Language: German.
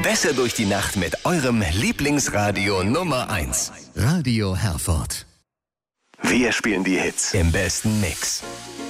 Besser durch die Nacht mit eurem Lieblingsradio Nummer 1. Radio Herford. Wir spielen die Hits im besten Mix.